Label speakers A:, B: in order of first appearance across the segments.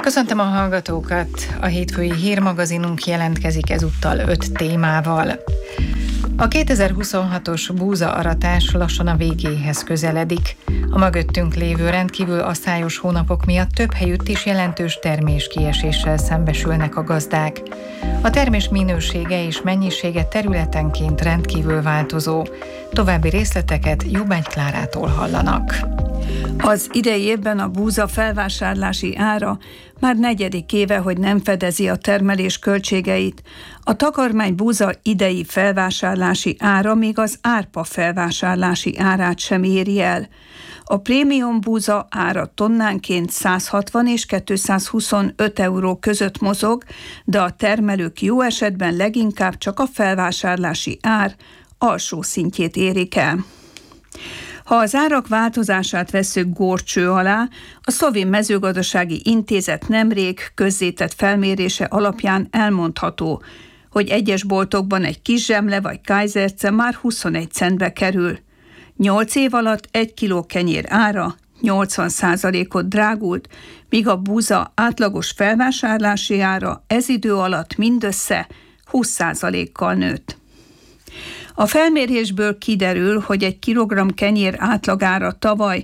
A: Köszöntöm a hallgatókat! A hétfői hírmagazinunk jelentkezik ezúttal 5 témával. A 2026-os búzaaratás lassan a végéhez közeledik. A mögöttünk lévő rendkívül asszályos hónapok miatt több helyütt is jelentős terméskieséssel szembesülnek a gazdák. A termés minősége és mennyisége területenként rendkívül változó. További részleteket Jobbágy Klárától hallanak.
B: Az idei évben a búza felvásárlási ára már 4. éve, hogy nem fedezi a termelés költségeit. A takarmánybúza idei felvásárlási ára még az árpa felvásárlási árát sem éri el. A prémium búza ára tonnánként 160 és 225 euró között mozog, de a termelők jó esetben leginkább csak a felvásárlási ár alsó szintjét érik el. Ha az árak változását vesszük górcső alá, a Szlovén Mezőgazdasági Intézet nemrég közzétett felmérése alapján elmondható, hogy egyes boltokban egy kis zsemle vagy kájzerce már 21 centbe kerül. 8 év alatt 1 kiló kenyér ára 80%-ot drágult, míg a búza átlagos felvásárlási ára ez idő alatt mindössze 20%-kal nőtt. A felmérésből kiderül, hogy 1 kilogramm kenyér átlagára tavaly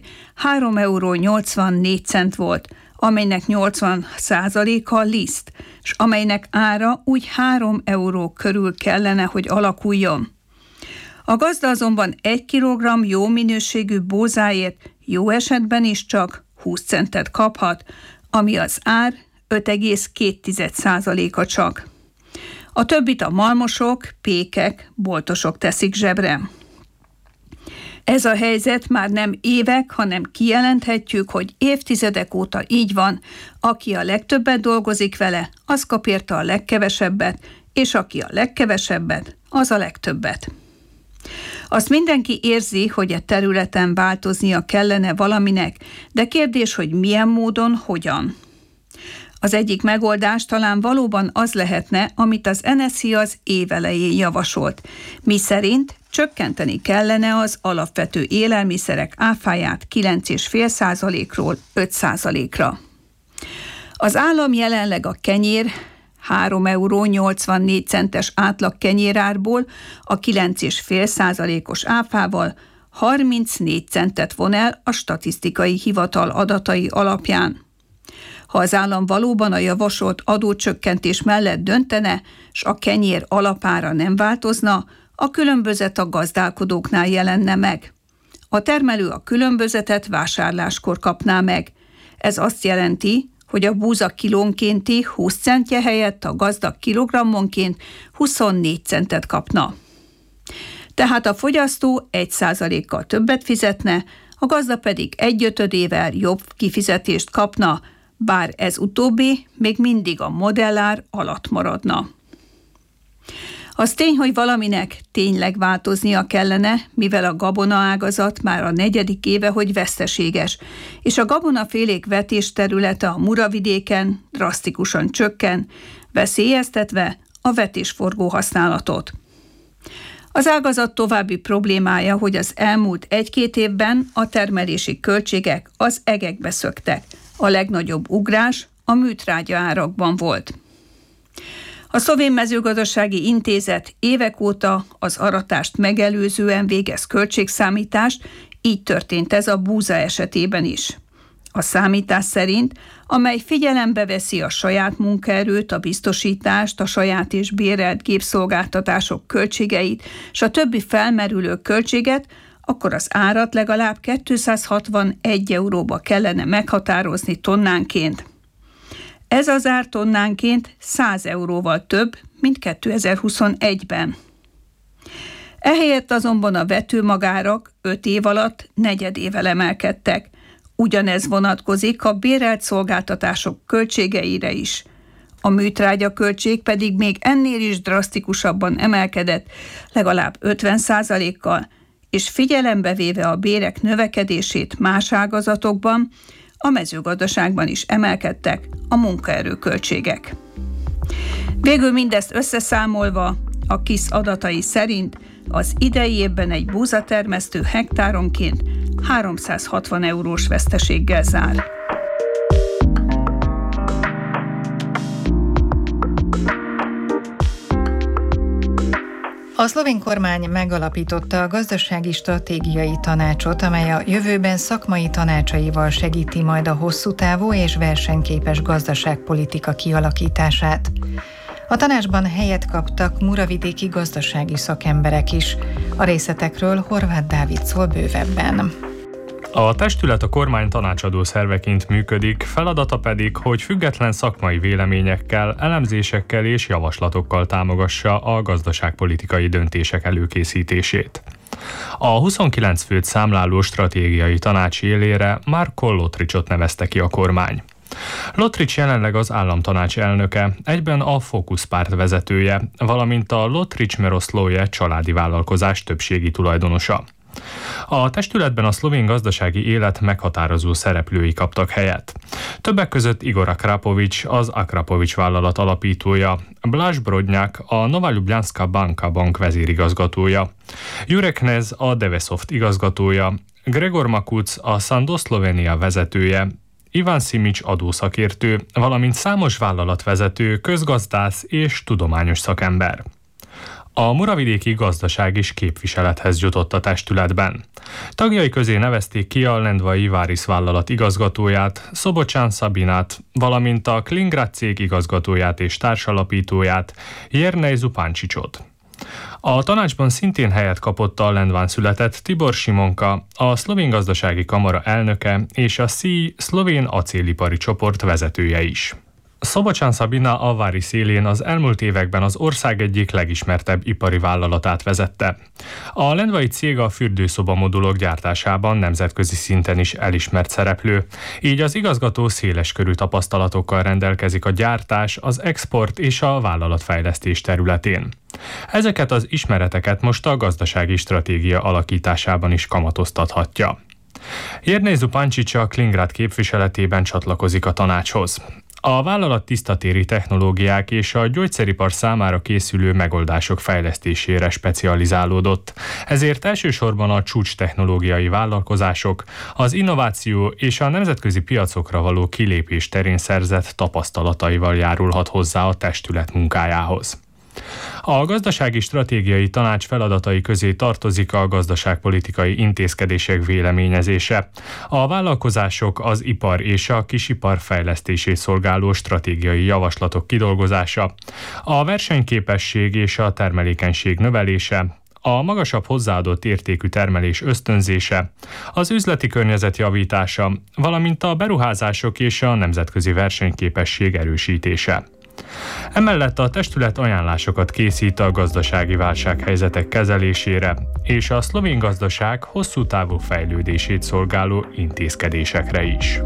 B: 3,84 € volt, amelynek 80%-a liszt, és amelynek ára úgy 3 euró körül kellene, hogy alakuljon. A gazda azonban 1 kilogramm jó minőségű búzáért jó esetben is csak 20 centet kaphat, ami az ár 5,2%-a csak. A többit a malmosok, pékek, boltosok teszik zsebre. Ez a helyzet már nem évek, hanem kijelenthetjük, hogy évtizedek óta így van. Aki a legtöbbet dolgozik vele, az kap érte a legkevesebbet, és aki a legkevesebbet, az a legtöbbet. Azt mindenki érzi, hogy a területen változnia kellene valaminek, de kérdés, hogy milyen módon, hogyan. Az egyik megoldás talán valóban az lehetne, amit az NSZI az év elején javasolt, miszerint csökkenteni kellene az alapvető élelmiszerek áfáját 9,5%-ról 5%-ra. Az állam jelenleg a kenyér 3,84 € átlag kenyérárból a 9,5%-os áfával 34 centet von el a statisztikai hivatal adatai alapján. Ha az állam valóban a javasolt adócsökkentés mellett döntene, s a kenyér alapára nem változna, a különbözet a gazdálkodóknál jelenne meg. A termelő a különbözetet vásárláskor kapná meg. Ez azt jelenti, hogy a búza kilónkénti 20 centje helyett a gazda kilogrammonként 24 centet kapna. Tehát a fogyasztó 1%-kal többet fizetne, a gazda pedig 1/5-ével jobb kifizetést kapna, bár ez utóbbi még mindig a modellár alatt maradna. Az tény, hogy valaminek tényleg változnia kellene, mivel a gabonaágazat már a 4. éve, hogy veszteséges, és a gabonafélék vetés területe a Muravidéken drasztikusan csökken, veszélyeztetve a vetésforgó használatot. Az ágazat további problémája, hogy az elmúlt 1-2 évben a termelési költségek az egekbe szöktek. A legnagyobb ugrás a műtrágya árakban volt. A Szlovén Mezőgazdasági Intézet évek óta az aratást megelőzően végez költségszámítást, így történt ez a búza esetében is. A számítás szerint, amely figyelembe veszi a saját munkaerőt, a biztosítást, a saját és bérelt gépszolgáltatások költségeit, és a többi felmerülő költséget, akkor az árat legalább 261 euróba kellene meghatározni tonnánként. Ez az ár tonnánként 100 euróval több, mint 2021-ben. Ehelyett azonban a vetőmagárak 5 év alatt negyedével emelkedtek. Ugyanez vonatkozik a bérelt szolgáltatások költségeire is. A műtrágya költség pedig még ennél is drasztikusabban emelkedett, legalább 50%-kal, és figyelembe véve a bérek növekedését más ágazatokban, a mezőgazdaságban is emelkedtek a munkaerőköltségek. Végül mindezt összeszámolva, a KISZ adatai szerint az idei évben egy búzatermesztő hektáronként 360 eurós veszteséggel zár.
A: A szlovén kormány megalapította a Gazdasági Stratégiai Tanácsot, amely a jövőben szakmai tanácsaival segíti majd a hosszú távú és versenyképes gazdaságpolitika kialakítását. A tanácsban helyet kaptak muravidéki gazdasági szakemberek is. A részletekről Horváth Dávid szól bővebben.
C: A testület a kormány tanácsadó szerveként működik, feladata pedig, hogy független szakmai véleményekkel, elemzésekkel és javaslatokkal támogassa a gazdaságpolitikai döntések előkészítését. A 29 főt számláló stratégiai tanács élére Marko Lotricsot nevezte ki a kormány. Lotrics jelenleg az államtanács elnöke, egyben a Focus párt vezetője, valamint a Lotrics-Meroszlóje családi vállalkozás többségi tulajdonosa. A testületben a szlovén gazdasági élet meghatározó szereplői kaptak helyet. Többek között Igor Akrapovics, az Akrapovics vállalat alapítója, Blaž Brodňák, a Nova Ljubljanska banka bank vezérigazgatója, Jurek Nez, a Devesoft igazgatója, Gregor Makuc, a Sandoz Slovenia vezetője, Ivan Simics adószakértő, valamint számos vállalatvezető, közgazdász és tudományos szakember. A muravidéki gazdaság is képviselethez jutott a testületben. Tagjai közé nevezték ki a lendvai Varis vállalat igazgatóját, Szobocsán Szabinát, valamint a Klingrad cég igazgatóját és társalapítóját, Jernej Zupáncsicsot. A tanácsban szintén helyet kapott a Lendván született Tibor Simonka, a szlovén gazdasági kamara elnöke és a SZI szlovén acélipari csoport vezetője is. Szobocsán Szabina a Varis élén az elmúlt években az ország egyik legismertebb ipari vállalatát vezette. A lendvai cég a fürdőszoba-modulok gyártásában nemzetközi szinten is elismert szereplő, így az igazgató széleskörű tapasztalatokkal rendelkezik a gyártás, az export és a vállalatfejlesztés területén. Ezeket az ismereteket most a gazdasági stratégia alakításában is kamatoztathatja. Jernej Zupáncsics a Klingrad képviseletében csatlakozik a tanácshoz. A vállalat tisztatéri technológiák és a gyógyszeripar számára készülő megoldások fejlesztésére specializálódott, ezért elsősorban a csúcstechnológiai vállalkozások, az innováció és a nemzetközi piacokra való kilépés terén szerzett tapasztalataival járulhat hozzá a testület munkájához. A Gazdasági Stratégiai Tanács feladatai közé tartozik a gazdaságpolitikai intézkedések véleményezése, a vállalkozások, az ipar és a kisipar fejlesztését szolgáló stratégiai javaslatok kidolgozása, a versenyképesség és a termelékenység növelése, a magasabb hozzáadott értékű termelés ösztönzése, az üzleti környezet javítása, valamint a beruházások és a nemzetközi versenyképesség erősítése. Emellett a testület ajánlásokat készít a gazdasági válsághelyzetek kezelésére és a szlovén gazdaság hosszú távú fejlődését szolgáló intézkedésekre is.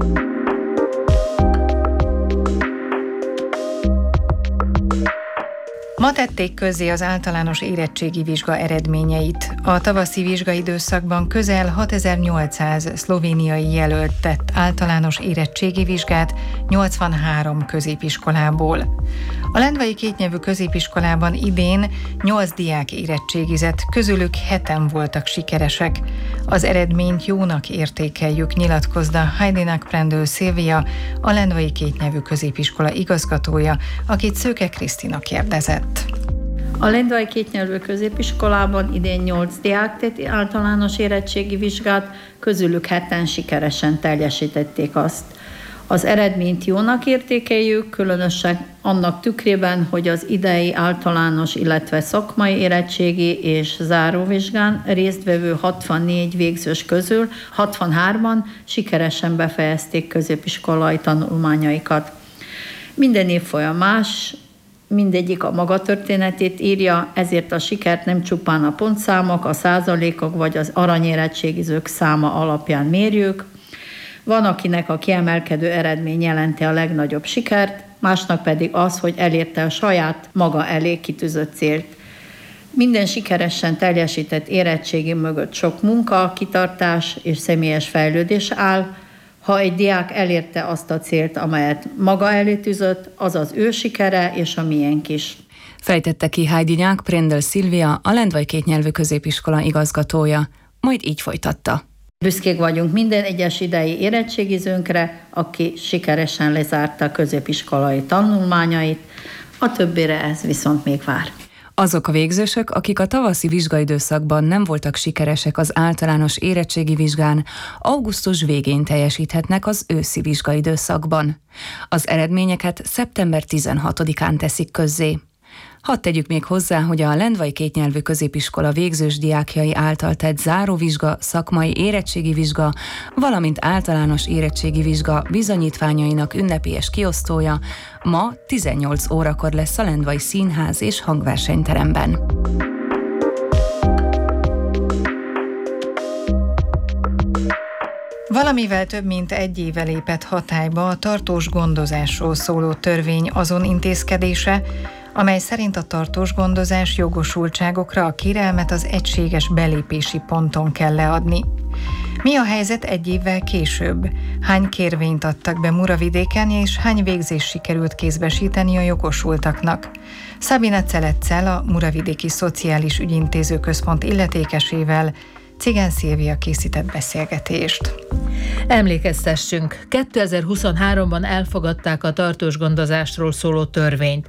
A: Ma tették közzé az általános érettségi vizsga eredményeit. A tavaszi vizsgaidőszakban közel 6800 szlovéniai jelölt tett általános érettségi vizsgát 83 középiskolából. A lendvai kétnyelvű középiskolában idén 8 diák érettségizett, közülük 7-en voltak sikeresek. Az eredményt jónak értékeljük, nyilatkozta Heidinak Prendő Szilvia, a lendvai kétnyelvű középiskola igazgatója, akit Szőke Krisztina kérdezett.
D: A lendvai kétnyelvű középiskolában idén 8 diák tett általános érettségi vizsgát, közülük 7-en sikeresen teljesítették azt. Az eredményt jónak értékeljük, különösen annak tükrében, hogy az idei általános, illetve szakmai érettségi és záróvizsgán résztvevő 64 végzős közül 63-an sikeresen befejezték középiskolai tanulmányaikat. Minden évfolyam más, mindegyik a maga történetét írja, ezért a sikert nem csupán a pontszámok, a százalékok vagy az aranyérettségizők száma alapján mérjük. Van, akinek a kiemelkedő eredmény jelenti a legnagyobb sikert, másnak pedig az, hogy elérte a saját maga elé kitűzött célt. Minden sikeresen teljesített érettségi mögött sok munka, kitartás és személyes fejlődés áll. Ha egy diák elérte azt a célt, amelyet maga elé tűzött, az az ő sikere és a miénk is.
E: Fejtette ki Heidinak Prendő Szilvia, a lendvai kétnyelvű középiskola igazgatója, majd így folytatta.
D: Büszkék vagyunk minden egyes idei érettségizőnkre, aki sikeresen lezárta a középiskolai tanulmányait, a többire ez viszont még vár.
E: Azok a végzősök, akik a tavaszi vizsgaidőszakban nem voltak sikeresek az általános érettségi vizsgán, augusztus végén teljesíthetnek az őszi vizsgaidőszakban. Az eredményeket szeptember 16-án teszik közzé. Hadd tegyük még hozzá, hogy a Lendvai kétnyelvű középiskola végzős diákjai által tett záróvizsga, szakmai érettségi vizsga, valamint általános érettségi vizsga bizonyítványainak ünnepélyes kiosztója ma 18 órakor lesz a Lendvai Színház és Hangversenyteremben.
A: Valamivel több mint egy éve lépett hatályba a tartós gondozásról szóló törvény azon intézkedése, amely szerint a tartós gondozás jogosultságokra a kérelmet az egységes belépési ponton kell leadni. Mi a helyzet egy évvel később? Hány kérvényt adtak be Muravidéken, és hány végzést sikerült kézbesíteni a jogosultaknak? Szabina Celetzel, a Muravidéki Szociális Ügyintéző Központ illetékesével Cigán Szilvia készített beszélgetést.
F: Emlékeztessünk, 2023-ban elfogadták a tartós gondozásról szóló törvényt.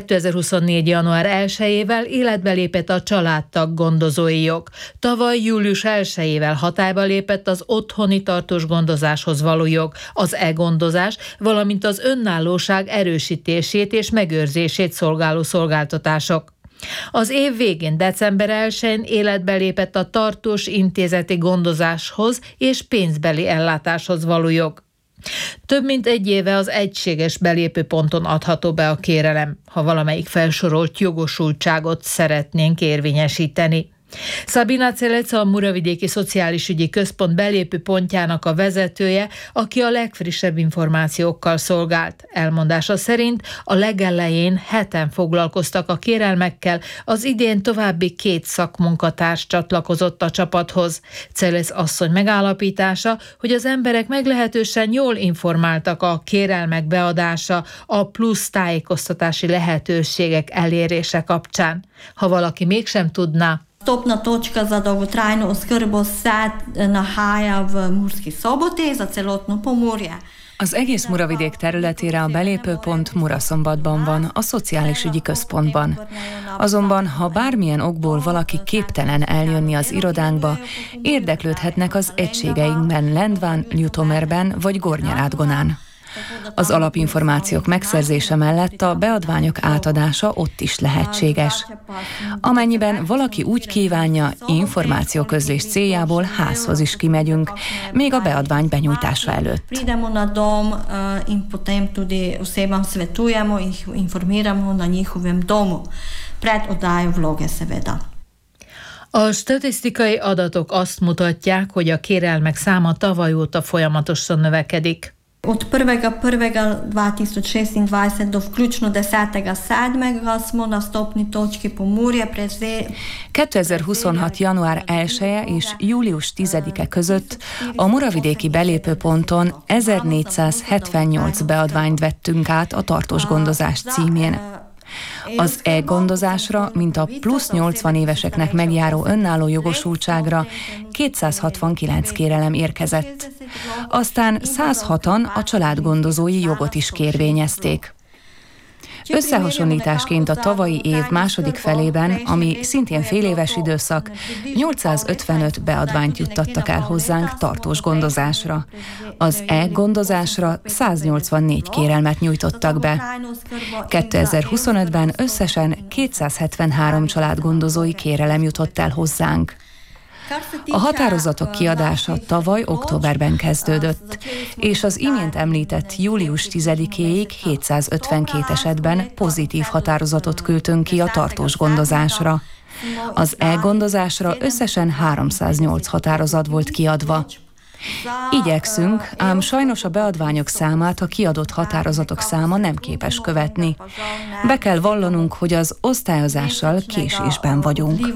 F: 2024. január 1-ével életbe lépett a családtag gondozói jog. Tavaly július 1-ével hatályba lépett az otthoni tartós gondozáshoz való jog, az e-gondozás, valamint az önállóság erősítését és megőrzését szolgáló szolgáltatások. Az év végén, december 1-én életbe lépett a tartós intézeti gondozáshoz és pénzbeli ellátáshoz való jog. Több mint egy éve az egységes belépőponton adható be a kérelem, ha valamelyik felsorolt jogosultságot szeretnénk érvényesíteni. Szabina Celetzel, a Muravidéki Szociális Ügyi Központ belépő pontjának a vezetője, aki a legfrissebb információkkal szolgált. Elmondása szerint a legelején 7-en foglalkoztak a kérelmekkel, az idén további 2 szakmunkatárs csatlakozott a csapathoz. Celetz asszony megállapítása, hogy az emberek meglehetősen jól informáltak a kérelmek beadása, a plusz tájékoztatási lehetőségek elérése kapcsán. Ha valaki mégsem tudná,
G: Vstopna točka za dolgotrajno oskrbo se nahaja v Murski Soboti za celotno Pomurje.
E: Az egész Muravidék területére a belépőpont Muraszombatban van, a Szociális Ügyi Központban. Azonban, ha bármilyen okból valaki képtelen eljönni az irodánkba, érdeklődhetnek az egységeinkben Lendván, Ljutomerben vagy Gornjerádgonán. Az alapinformációk megszerzése mellett a beadványok átadása ott is lehetséges. Amennyiben valaki úgy kívánja, információközlés céljából házhoz is kimegyünk, még a beadvány benyújtása előtt.
G: Pridemo na dom in potem tudi osebam svetujemo, jih informiramo na njihovem domu. Pred oddajo vloge seveda.
F: A statisztikai adatok azt mutatják, hogy a kérelmek száma tavaly óta folyamatosan növekedik.
G: Od 1.1.2026 do vključno 10.7. smo na vstopni točki Pomurje.
E: 2026. január 1-e és július 10-e között a muravidéki belépőponton 1478 beadványt vettünk át a tartós gondozás címén. Az e-gondozásra, mint a plusz 80 éveseknek megjáró önálló jogosultságra 269 kérelem érkezett. Aztán 106-an a családgondozói jogot is kérvényezték. Összehasonlításként a tavalyi év második felében, ami szintén féléves időszak, 855 beadványt juttattak el hozzánk tartós gondozásra. Az e-gondozásra 184 kérelmet nyújtottak be. 2025-ben összesen 273 családgondozói kérelem jutott el hozzánk. A határozatok kiadása tavaly októberben kezdődött, és az imént említett július 10-éig 752 esetben pozitív határozatot küldtünk ki a tartós gondozásra. Az e-gondozásra összesen 308 határozat volt kiadva. Igyekszünk, ám sajnos a beadványok számát a kiadott határozatok száma nem képes követni. Be kell vallanunk, hogy az osztályozással késésben vagyunk.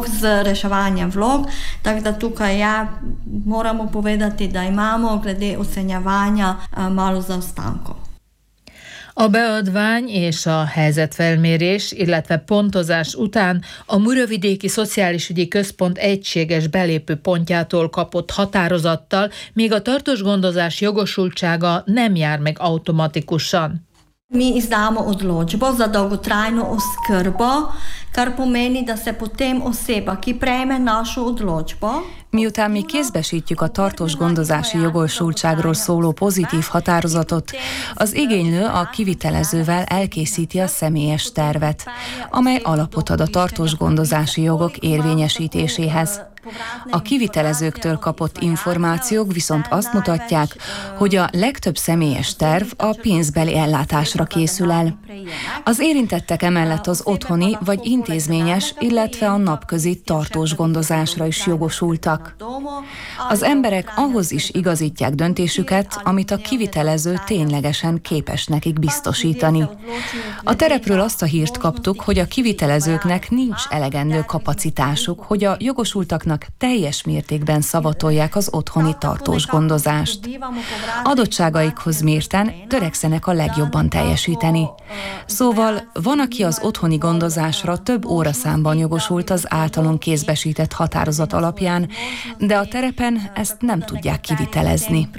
F: A beadvány és a helyzetfelmérés, illetve pontozás után a Muravidéki Szociális Ügyi Központ egységes belépőpontjától kapott határozattal még a tartós gondozás jogosultsága nem jár meg automatikusan.
G: Mi izdamo odločbo za dolgotrajno oskrbo, kar pomeni, da se potem oseba, ki prejme našo odločbo.
E: Miután mi kézbesítjük a tartós gondozási jogosultságról szóló pozitív határozatot, az igénylő a kivitelezővel elkészíti a személyes tervet, amely alapot ad a tartós gondozási jogok érvényesítéséhez. A kivitelezőktől kapott információk viszont azt mutatják, hogy a legtöbb személyes terv a pénzbeli ellátásra készül el. Az érintettek emellett az otthoni vagy intézményes, illetve a napközi tartós gondozásra is jogosultak. Az emberek ahhoz is igazítják döntésüket, amit a kivitelező ténylegesen képes nekik biztosítani. A terepről azt a hírt kaptuk, hogy a kivitelezőknek nincs elegendő kapacitásuk, hogy a jogosultaknak teljes mértékben szavatolják az otthoni tartós gondozást. Adottságaikhoz mérten törekszenek a legjobban teljesíteni. Szóval van, aki az otthoni gondozásra több óraszámban jogosult az általunk kézbesített határozat alapján, de a terepen ezt nem tudják kivitelezni.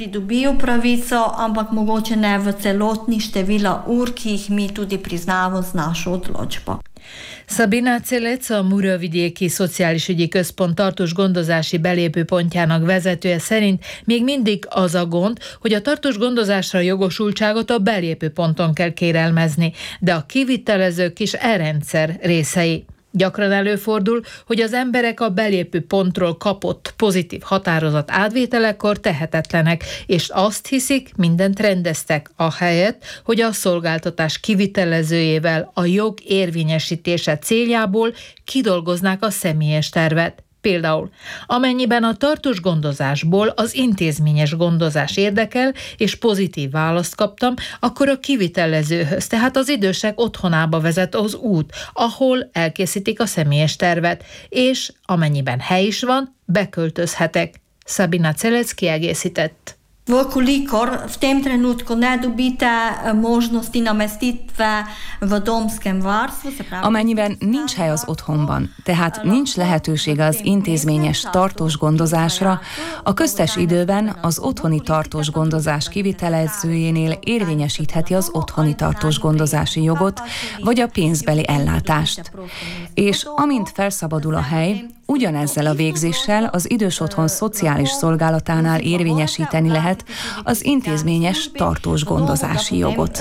F: Sabina Celec, a Muravidéki Szociális Ügyi Központ tartós gondozási belépőpontjának vezetője szerint még mindig az a gond, hogy a tartós gondozásra jogosultságot a belépőponton kell kérelmezni, de a kivitelezők is e rendszer részei. Gyakran előfordul, hogy az emberek a belépő pontról kapott pozitív határozat átvételekor tehetetlenek, és azt hiszik, mindent rendeztek, ahelyett, hogy a szolgáltatás kivitelezőjével a jog érvényesítése céljából kidolgoznák a személyes tervet. Például, amennyiben a tartós gondozásból az intézményes gondozás érdekel, és pozitív választ kaptam, akkor a kivitelezőhöz, tehát az idősek otthonába vezet az út, ahol elkészítik a személyes tervet, és amennyiben hely is van, beköltözhetek. Sabina Celec kiegészített.
G: Vkolikor v tem trenutku ne dobite možnosti namestitve v domskem varstvu,
E: amennyiben nincs hely az otthonban, tehát nincs lehetősége az intézményes tartós gondozásra, a köztes időben az otthoni tartós gondozás kivitelezőjénél érvényesítheti az otthoni tartós gondozási jogot, vagy a pénzbeli ellátást. És amint felszabadul a hely, ugyanezzel a végzéssel az idős otthon szociális szolgálatánál érvényesíteni lehet az intézményes tartós gondozási jogot.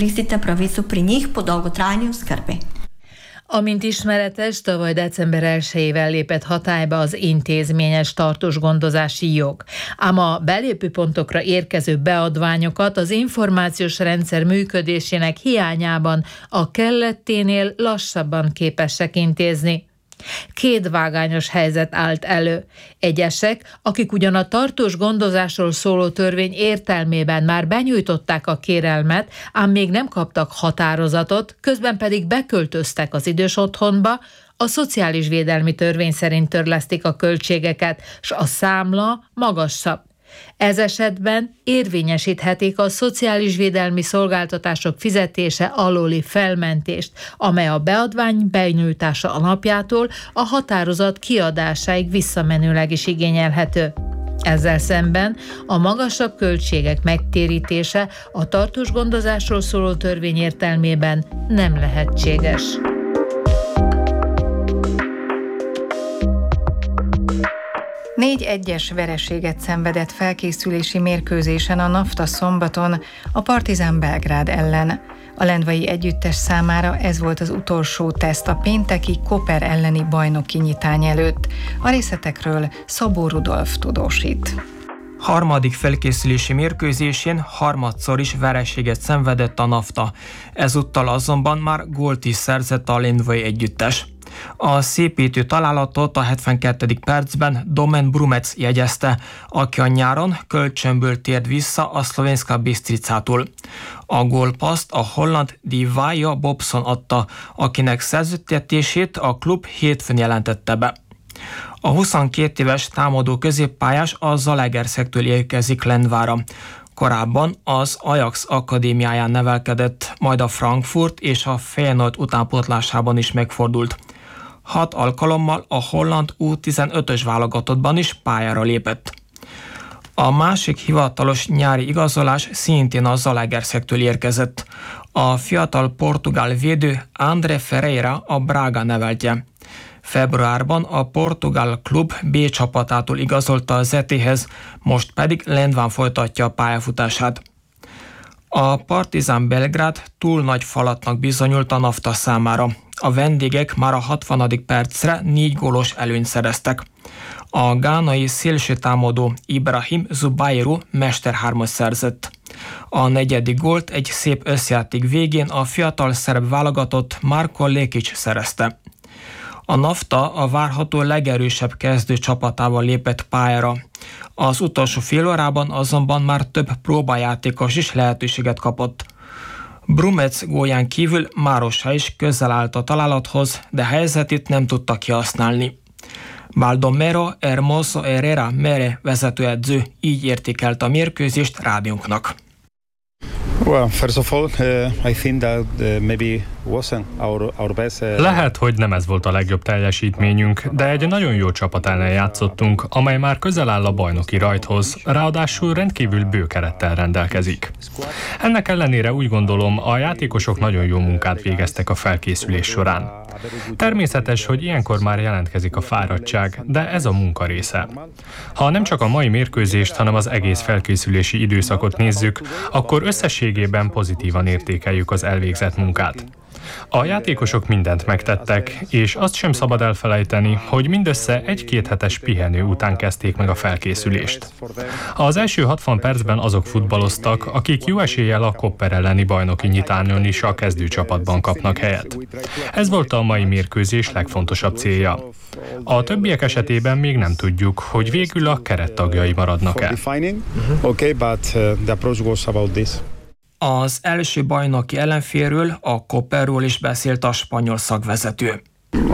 F: Amint ismeretes, tavaly december 1-ével lépett hatályba az intézményes tartós gondozási jog. Ám a belépőpontokra érkező beadványokat az információs rendszer működésének hiányában a kelletténél lassabban képesek intézni. Kétvágányos helyzet állt elő. Egyesek, akik ugyan a tartós gondozásról szóló törvény értelmében már benyújtották a kérelmet, ám még nem kaptak határozatot, közben pedig beköltöztek az idős otthonba, a szociális védelmi törvény szerint törlesztik a költségeket, s a számla magasabb. Ez esetben érvényesíthetik a szociális védelmi szolgáltatások fizetése alóli felmentést, amely a beadvány benyújtása alapjától a határozat kiadásáig visszamenőleg is igényelhető. Ezzel szemben a magasabb költségek megtérítése a tartós gondozásról szóló törvény értelmében nem lehetséges.
A: 4-1-es vereséget szenvedett felkészülési mérkőzésen a NAFTA szombaton a Partizan Belgrád ellen. A lendvai együttes számára ez volt az utolsó teszt a pénteki Koper elleni bajnoki nyitány előtt. A részletekről Szabó Rudolf tudósít.
H: Harmadik felkészülési mérkőzésén harmadszor is vereséget szenvedett a NAFTA. Ezúttal azonban már gólt is szerzett a lendvai együttes. A szépítő találatot a 72. percben Domen Brumec jegyezte, aki a nyáron kölcsönből tért vissza a Slovenska Bistricától. A gólpaszt a holland Divaja Bobson adta, akinek szerződtetését a klub hétfőn jelentette be. A 22 éves támadó középpályás a Zalaegerszektől érkezik Lendvára. Korábban az Ajax akadémiáján nevelkedett, majd a Frankfurt és a Feyenoord utánpótlásában is megfordult. 6 alkalommal a holland U15-ös válogatottban is pályára lépett. A másik hivatalos nyári igazolás szintén a Zalaegerszektől érkezett. A fiatal portugál védő André Ferreira a Braga neveltje. Februárban a portugál klub B csapatától igazolta a Zetéhez, most pedig Lendván folytatja a pályafutását. A Partizan Belgrád túl nagy falatnak bizonyult a NAFTA számára. A vendégek már a 60. percre 4 gólos előnyt szereztek. A gánai szélsőtámadó Ibrahim Zubairu mesterhármat szerzett. A 4. gólt egy szép összjáték végén a fiatal szerb válogatott Marko Lekic szerezte. A NAFTA a várható legerősebb kezdő csapatával lépett pályára. Az utolsó fél órában azonban már több próbajátékos is lehetőséget kapott. Brumec gólján kívül Márosa is közel állt a találathoz, de helyzetét nem tudta kihasználni. Baldomero Hermoso Herrera Mere vezetőedző így értékelt a mérkőzést rádiónknak.
I: Well, first of all, I think that maybe wasn't our best.
C: Lehet, hogy nem ez volt a legjobb teljesítményünk, de egy nagyon jó csapat ellen játszottunk, amely már közel áll a bajnoki rajthoz, ráadásul rendkívül bő kerettel rendelkezik. Ennek ellenére úgy gondolom, a játékosok nagyon jó munkát végeztek a felkészülés során. Természetes, hogy ilyenkor már jelentkezik a fáradtság, de ez a munka része. Ha nem csak a mai mérkőzést, hanem az egész felkészülési időszakot nézzük, akkor összességében pozitívan értékeljük az elvégzett munkát. A játékosok mindent megtettek, és azt sem szabad elfelejteni, hogy mindössze 1-2 hetes pihenő után kezdték meg a felkészülést. Az első 60 percben azok futballoztak, akik jó eséllyel a Koper elleni bajnoki nyitányon is a kezdőcsapatban kapnak helyet. Ez volt a mai mérkőzés legfontosabb célja. A többiek esetében még nem tudjuk, hogy végül a kerettagjai maradnak-e.
H: Az első bajnoki ellenfélről, a Koperról is beszélt a spanyol szakvezető.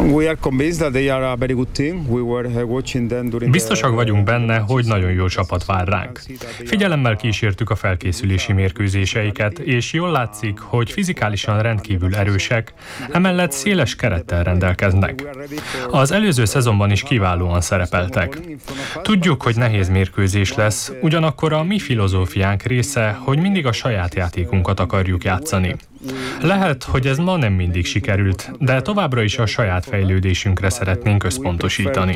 C: Biztosak vagyunk benne, hogy nagyon jó csapat vár ránk. Figyelemmel kísértük a felkészülési mérkőzéseiket, és jól látszik, hogy fizikálisan rendkívül erősek, emellett széles kerettel rendelkeznek. Az előző szezonban is kiválóan szerepeltek. Tudjuk, hogy nehéz mérkőzés lesz, ugyanakkor a mi filozófiánk része, hogy mindig a saját játékunkat akarjuk játszani. Lehet, hogy ez ma nem mindig sikerült, de továbbra is a saját fejlődésünkre szeretnénk összpontosítani.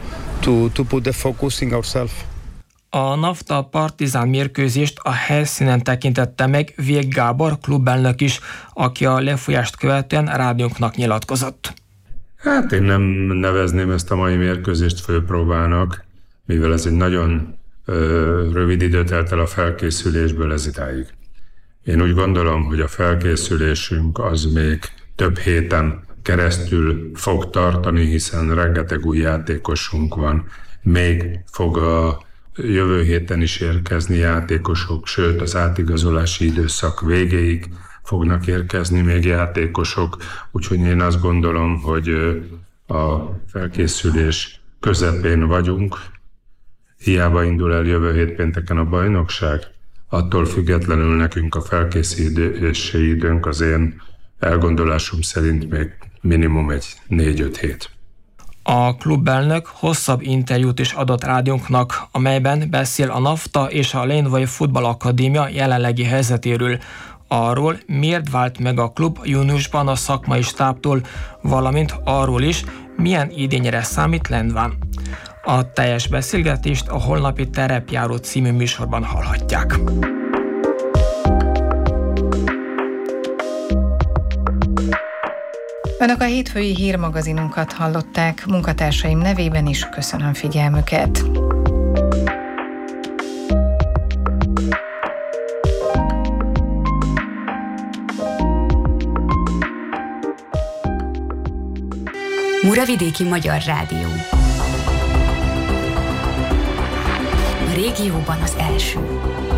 H: A NAFTA Partizan mérkőzést a helyszínen tekintette meg Vég Gábor klubelnök is, aki a lefolyást követően rádiónknak nyilatkozott.
J: Hát én nem nevezném ezt a mai mérkőzést főpróbának, mivel ez egy nagyon rövid időt telt el a felkészülésből ez idáig. Én úgy gondolom, hogy a felkészülésünk az még több héten keresztül fog tartani, hiszen rengeteg új játékosunk van. Még fog a jövő héten is érkezni játékosok, sőt az átigazolási időszak végéig fognak érkezni még játékosok, úgyhogy én azt gondolom, hogy a felkészülés közepén vagyunk. Hiába indul el jövő hét pénteken a bajnokság, attól függetlenül nekünk a felkészülési időnk az én elgondolásom szerint még minimum egy 4-5 hét.
H: A klubelnök hosszabb interjút is adott rádiónknak, amelyben beszél a NAFTA és a Lendvai Futball Akadémia jelenlegi helyzetéről, arról, miért vált meg a klub júniusban a szakmai stábtól, valamint arról is, milyen idényre számít Lendván. A teljes beszélgetést a holnapi Terepjáró című műsorban hallhatják.
A: Önök a hétfői hírmagazinunkat hallották, munkatársaim nevében is köszönöm figyelmüket.
K: Muravidéki Magyar Rádió. A régióban az első.